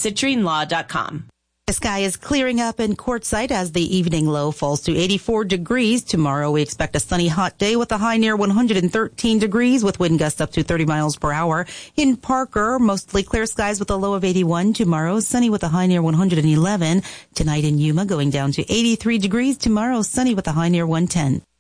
CitruineLaw.com. The sky is clearing up in Quartzsite as the evening low falls to 84 degrees. Tomorrow we expect a sunny, hot day with a high near 113 degrees with wind gusts up to 30 miles per hour. In Parker, mostly clear skies with a low of 81. Tomorrow, sunny with a high near 111. Tonight in Yuma, going down to 83 degrees. Tomorrow, sunny with a high near 110.